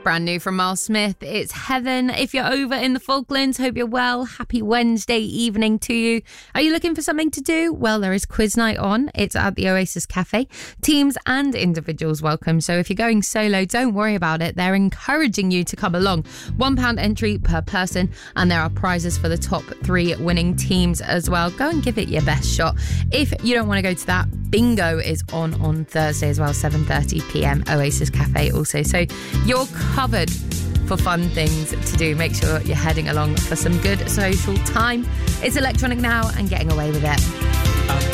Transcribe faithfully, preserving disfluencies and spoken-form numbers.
Brand new from Miles Smith. It's Heaven. If you're over in the Falklands, hope you're well. Happy Wednesday evening to you. Are you looking for something to do? Well, there is quiz night on. It's at the Oasis Cafe. Teams and individuals welcome. So if you're going solo, don't worry about it. They're encouraging you to come along. One pound entry per person, and there are prizes for the top three winning teams as well. Go and give it your best shot. If you don't want to go to that, bingo is on on Thursday as well, seven thirty p.m. Oasis Cafe also. So you're covered for fun things to do. Make sure you're heading along for some good social time. It's electronic now and getting away with it.